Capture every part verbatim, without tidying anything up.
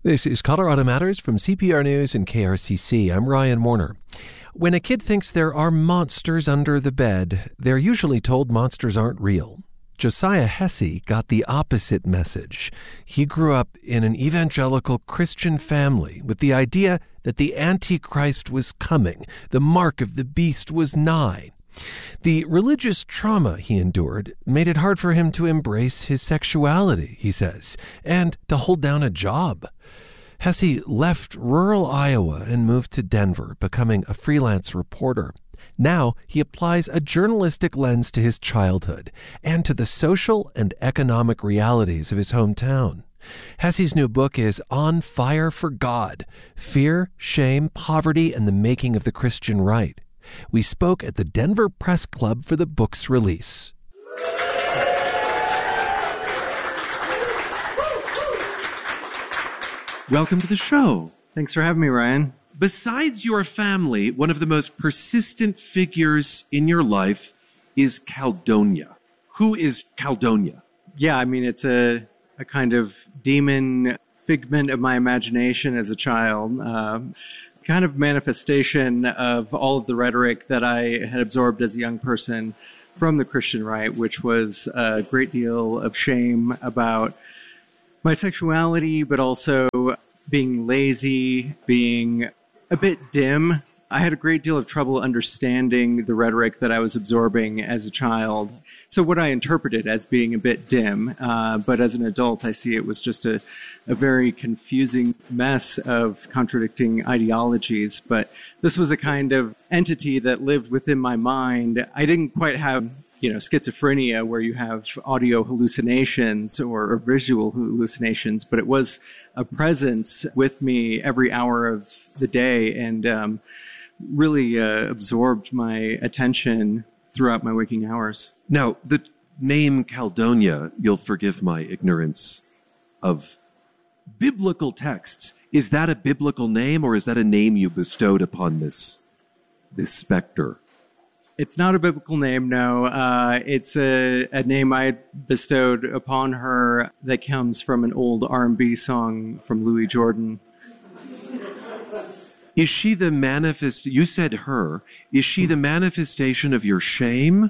This is Colorado Matters from C P R News and K R C C. I'm Ryan Warner. When a kid thinks there are monsters under the bed, they're usually told monsters aren't real. Josiah Hesse got the opposite message. He grew up in an evangelical Christian family with the idea that the Antichrist was coming, the mark of the beast was nigh. The religious trauma he endured made it hard for him to embrace his sexuality, he says, and to hold down a job. Hesse left rural Iowa and moved to Denver, becoming a freelance reporter. Now he applies a journalistic lens to his childhood and to the social and economic realities of his hometown. Hesse's new book is On Fire for God: Fear, Shame, Poverty, and the Making of the Christian Right. We spoke at the Denver Press Club for the book's release. Welcome to the show. Thanks for having me, Ryan. Besides your family, one of the most persistent figures in your life is Caldonia. Who is Caldonia? Yeah, I mean, it's a, a kind of demon figment of my imagination as a child. Um, kind of manifestation of all of the rhetoric that I had absorbed as a young person from the Christian right, which was a great deal of shame about my sexuality, but also being lazy, being a bit dim. I had a great deal of trouble understanding the rhetoric that I was absorbing as a child. So what I interpreted as being a bit dim, uh, but as an adult, I see it was just a, a very confusing mess of contradicting ideologies. But this was a kind of entity that lived within my mind. I didn't quite have, you know, schizophrenia where you have audio hallucinations or, or visual hallucinations, but it was a presence with me every hour of the day and um, really uh, absorbed my attention throughout my waking hours. Now, the name Caldonia, you'll forgive my ignorance of biblical texts. Is that a biblical name, or is that a name you bestowed upon this, this specter? It's not a biblical name, no. Uh, it's a, a name I bestowed upon her that comes from an old R and B song from Louis Jordan. Is she the manifest? You said her. Is she the manifestation of your shame?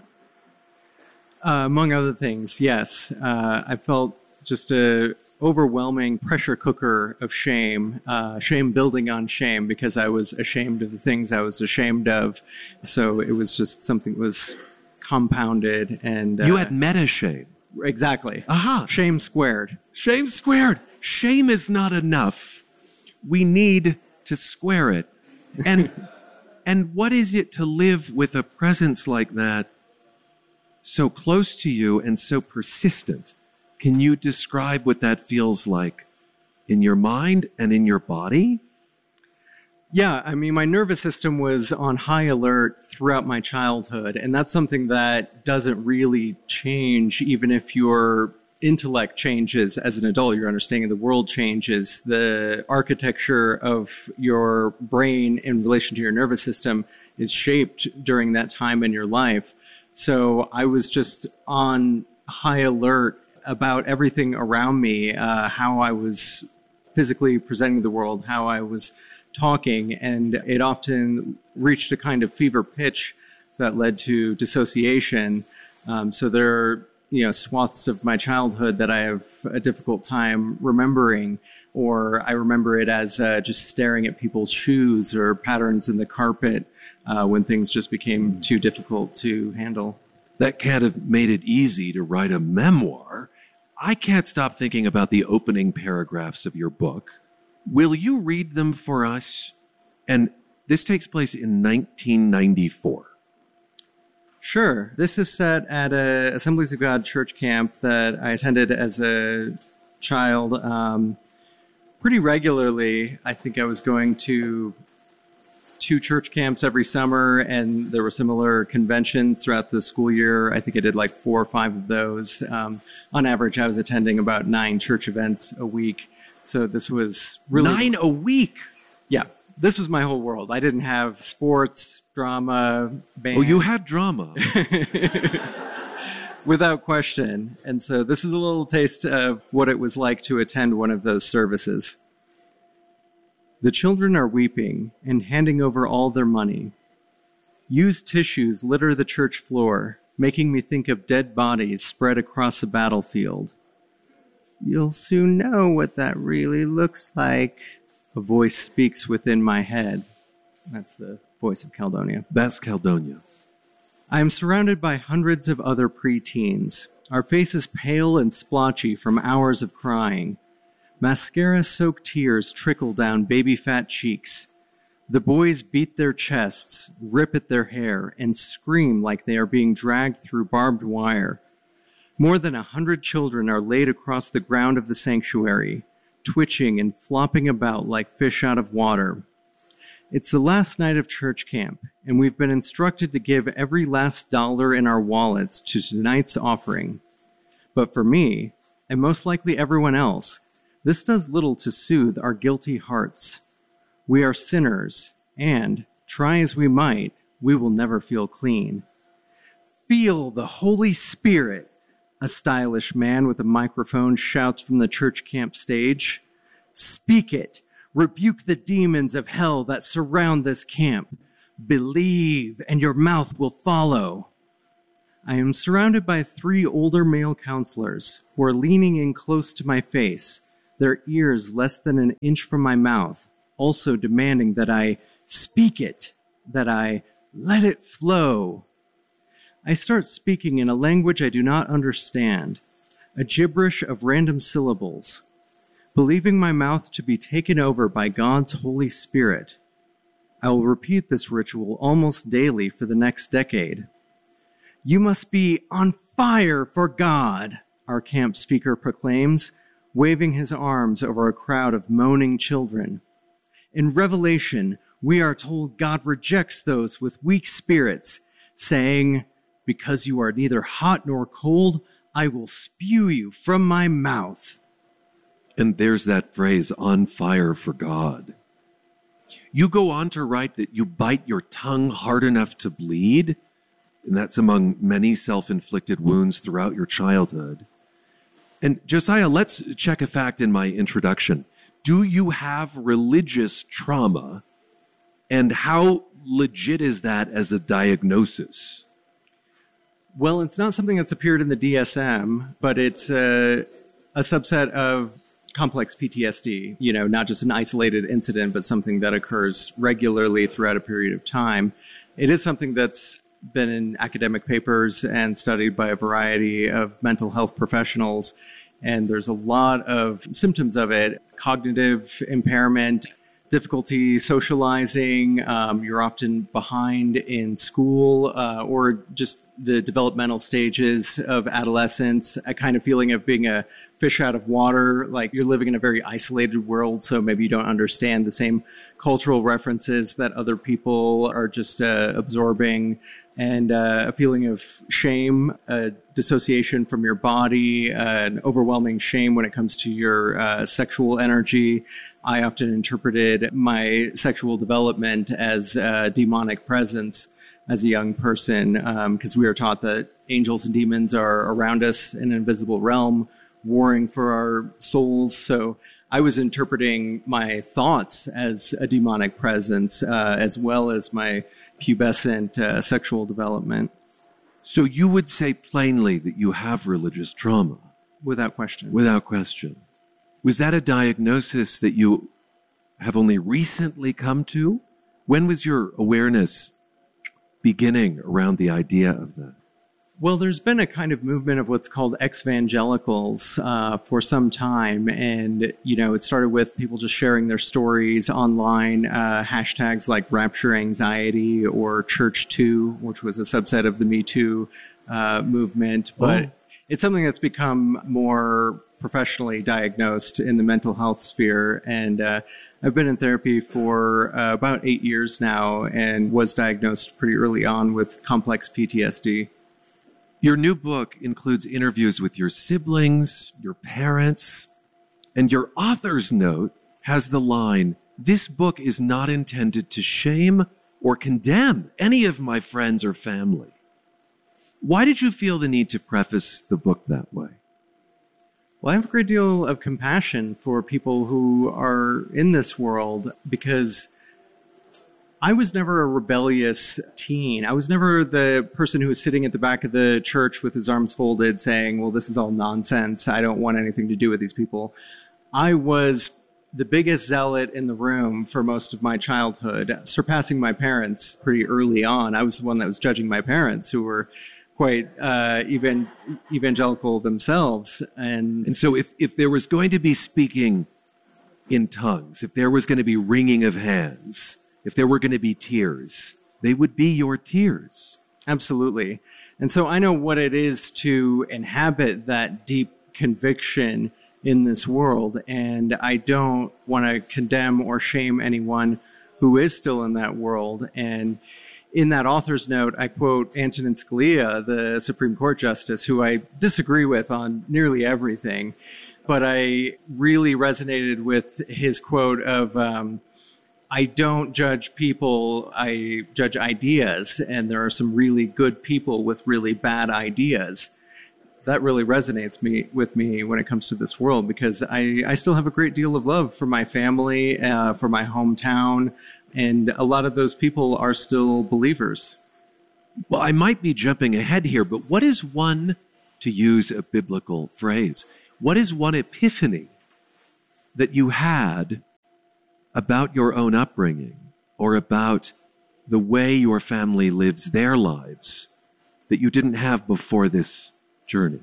Uh, among other things, yes. Uh, I felt just a overwhelming pressure cooker of shame, uh, shame building on shame, because I was ashamed of the things I was ashamed of. So it was just something that was compounded. And uh, you had meta shame. Exactly. Aha. Shame squared. Shame squared. Shame is not enough. We need to square it. And and what is it to live with a presence like that so close to you and so persistent? Can you describe what that feels like in your mind and in your body? Yeah, I mean, my nervous system was on high alert throughout my childhood, and that's something that doesn't really change even if your intellect changes as an adult, your understanding of the world changes. The architecture of your brain in relation to your nervous system is shaped during that time in your life. So I was just on high alert about everything around me, uh, how I was physically presenting the world, how I was talking, and it often reached a kind of fever pitch that led to dissociation. Um, so there are, you know, swaths of my childhood that I have a difficult time remembering, or I remember it as uh, just staring at people's shoes or patterns in the carpet uh, when things just became too difficult to handle. That can't have made it easy to write a memoir. I can't stop thinking about the opening paragraphs of your book. Will you read them for us? And this takes place in nineteen ninety-four. Sure. This is set at a Assemblies of God church camp that I attended as a child um, pretty regularly. I think I was going to two church camps every summer, and there were similar conventions throughout the school year. I think I did like four or five of those. Um, on average, I was attending about nine church events a week. So this was really... Nine a week? Yeah. This was my whole world. I didn't have sports, drama, band. Oh, you had drama. Without question. And so this is a little taste of what it was like to attend one of those services. The children are weeping and handing over all their money. Used tissues litter the church floor, making me think of dead bodies spread across a battlefield. You'll soon know what that really looks like. A voice speaks within my head. That's the voice of Caldonia. That's Caldonia. I am surrounded by hundreds of other preteens, our faces pale and splotchy from hours of crying. Mascara-soaked tears trickle down baby-fat cheeks. The boys beat their chests, rip at their hair, and scream like they are being dragged through barbed wire. More than a hundred children are laid across the ground of the sanctuary, twitching and flopping about like fish out of water. It's the last night of church camp, and we've been instructed to give every last dollar in our wallets to tonight's offering. But for me, and most likely everyone else, this does little to soothe our guilty hearts. We are sinners, and, try as we might, we will never feel clean. Feel the Holy Spirit, a stylish man with a microphone shouts from the church camp stage. Speak it. Rebuke the demons of hell that surround this camp. Believe, and your mouth will follow. I am surrounded by three older male counselors who are leaning in close to my face, their ears less than an inch from my mouth, also demanding that I speak it, that I let it flow. I start speaking in a language I do not understand, a gibberish of random syllables, believing my mouth to be taken over by God's Holy Spirit. I will repeat this ritual almost daily for the next decade. You must be on fire for God, our camp speaker proclaims, waving his arms over a crowd of moaning children. In Revelation, we are told God rejects those with weak spirits, saying, because you are neither hot nor cold, I will spew you from my mouth. And there's that phrase, on fire for God. You go on to write that you bite your tongue hard enough to bleed, and that's among many self-inflicted wounds throughout your childhood. And Josiah, let's check a fact in my introduction. Do you have religious trauma? And how legit is that as a diagnosis? Well, it's not something that's appeared in the D S M, but it's a, a subset of complex P T S D, you know, not just an isolated incident, but something that occurs regularly throughout a period of time. It is something that's been in academic papers and studied by a variety of mental health professionals. And there's a lot of symptoms of it: cognitive impairment, difficulty socializing, um, you're often behind in school, uh, or just the developmental stages of adolescence, a kind of feeling of being a fish out of water, like you're living in a very isolated world, so maybe you don't understand the same cultural references that other people are just uh, absorbing, and uh, a feeling of shame, a dissociation from your body, uh, an overwhelming shame when it comes to your uh, sexual energy. I often interpreted my sexual development as a demonic presence as a young person, because um, we are taught that angels and demons are around us in an invisible realm, warring for our souls. So I was interpreting my thoughts as a demonic presence, uh, as well as my pubescent uh, sexual development. So you would say plainly that you have religious trauma? Without question. Without question. Was that a diagnosis that you have only recently come to? When was your awareness beginning around the idea of that? Well, there's been a kind of movement of what's called ex-evangelicals uh, for some time. And, you know, it started with people just sharing their stories online, uh, hashtags like Rapture Anxiety or Church Too, which was a subset of the Me Too uh, movement. But oh. It's something that's become more professionally diagnosed in the mental health sphere. And uh, I've been in therapy for uh, about eight years now and was diagnosed pretty early on with complex P T S D. Your new book includes interviews with your siblings, your parents, and your author's note has the line, "This book is not intended to shame or condemn any of my friends or family." Why did you feel the need to preface the book that way? Well, I have a great deal of compassion for people who are in this world because I was never a rebellious teen. I was never the person who was sitting at the back of the church with his arms folded saying, well, this is all nonsense. I don't want anything to do with these people. I was the biggest zealot in the room for most of my childhood, surpassing my parents pretty early on. I was the one that was judging my parents, who were quite uh, even, evangelical themselves. And, and so if, if there was going to be speaking in tongues, if there was going to be wringing of hands, if there were going to be tears, they would be your tears. Absolutely. And so I know what it is to inhabit that deep conviction in this world. And I don't want to condemn or shame anyone who is still in that world. And in that author's note, I quote Antonin Scalia, the Supreme Court Justice, who I disagree with on nearly everything. But I really resonated with his quote of, um, I don't judge people, I judge ideas. And there are some really good people with really bad ideas. That really resonates me with me when it comes to this world, because I, I still have a great deal of love for my family, uh, for my hometown. And a lot of those people are still believers. Well, I might be jumping ahead here, but what is one, to use a biblical phrase, what is one epiphany that you had about your own upbringing or about the way your family lives their lives that you didn't have before this journey?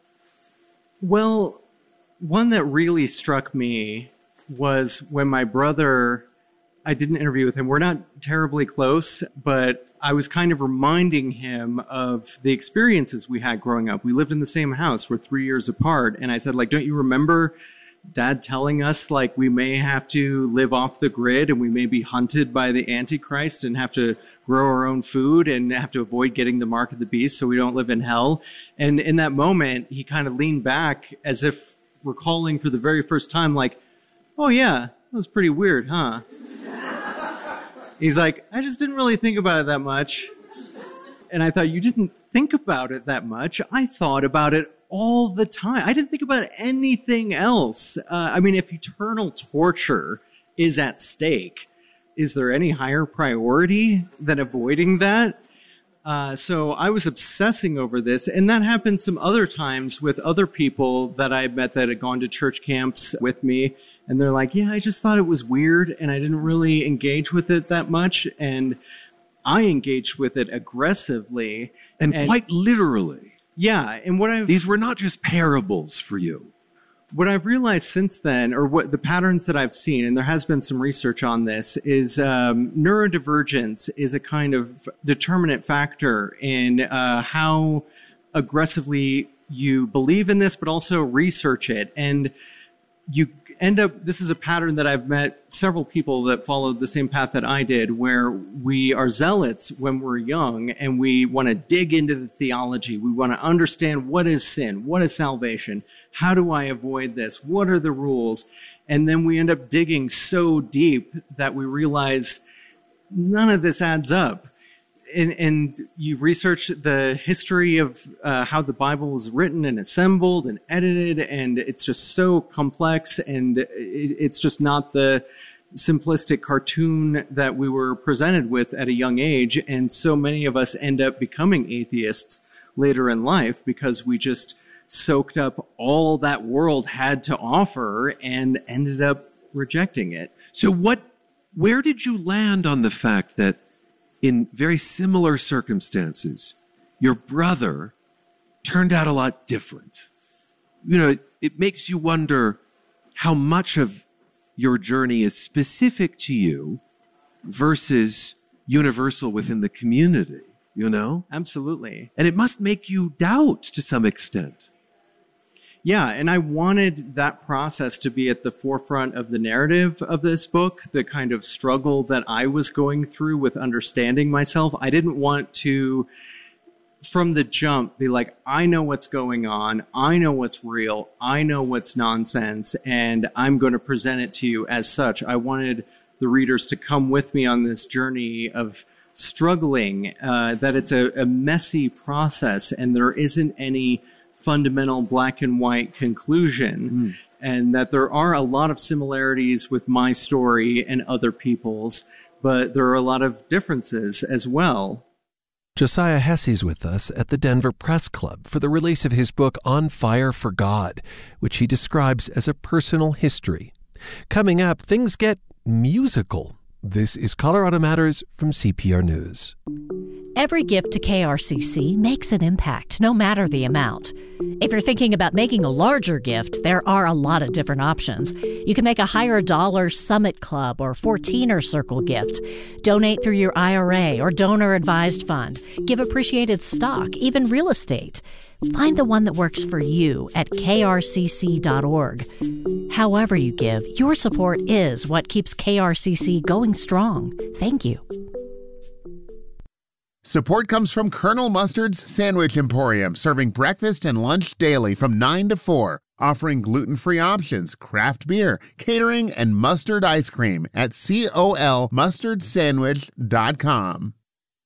Well, one that really struck me was when my brother, I did an interview with him. We're not terribly close, but I was kind of reminding him of the experiences we had growing up. We lived in the same house. We're three years apart. And I said, like, don't you remember Dad telling us, like, we may have to live off the grid and we may be hunted by the Antichrist and have to grow our own food and have to avoid getting the mark of the beast so we don't live in hell. And in that moment, he kind of leaned back as if recalling for the very first time, like, oh yeah, that was pretty weird, huh? He's like, I just didn't really think about it that much. And I thought, you didn't think about it that much. I thought about it all the time. I didn't think about anything else. Uh, I mean, if eternal torture is at stake, is there any higher priority than avoiding that? Uh, so I was obsessing over this. And that happened some other times with other people that I met that had gone to church camps with me. And they're like, yeah, I just thought it was weird and I didn't really engage with it that much. And I engaged with it aggressively. And, and quite literally. Yeah. And what I've... These were not just parables for you. What I've realized since then, or what the patterns that I've seen, and there has been some research on this, is um, neurodivergence is a kind of determinant factor in uh, how aggressively you believe in this, but also research it. And you end up, this is a pattern that I've met several people that followed the same path that I did, where we are zealots when we're young and we want to dig into the theology. We want to understand, what is sin? What is salvation? How do I avoid this? What are the rules? And then we end up digging so deep that we realize none of this adds up. And, and you research the history of uh, how the Bible was written and assembled and edited, and it's just so complex, and it, it's just not the simplistic cartoon that we were presented with at a young age. And so many of us end up becoming atheists later in life because we just soaked up all that world had to offer and ended up rejecting it. So what, where did you land on the fact that in very similar circumstances, your brother turned out a lot different? You know, it, it makes you wonder how much of your journey is specific to you versus universal within the community, you know? Absolutely. And it must make you doubt to some extent. Yeah, and I wanted that process to be at the forefront of the narrative of this book, the kind of struggle that I was going through with understanding myself. I didn't want to, from the jump, be like, I know what's going on, I know what's real, I know what's nonsense, and I'm going to present it to you as such. I wanted the readers to come with me on this journey of struggling, uh, that it's a, a messy process, and there isn't any fundamental black and white conclusion, mm. and that there are a lot of similarities with my story and other people's, but there are a lot of differences as well. Josiah Hesse's with us at the Denver Press Club for the release of his book On Fire for God, which he describes as a personal history. Coming up, things get musical. This is Colorado Matters from C P R News. Every gift to K R C C makes an impact, no matter the amount. If you're thinking about making a larger gift, there are a lot of different options. You can make a higher dollar Summit Club or fourteener Circle gift. Donate through your I R A or donor-advised fund. Give appreciated stock, even real estate. Find the one that works for you at K R C C dot org. However you give, your support is what keeps K R C C going strong. Thank you. Support comes from Colonel Mustard's Sandwich Emporium, serving breakfast and lunch daily from nine to four, offering gluten-free options, craft beer, catering, and mustard ice cream at col mustard sandwich dot com.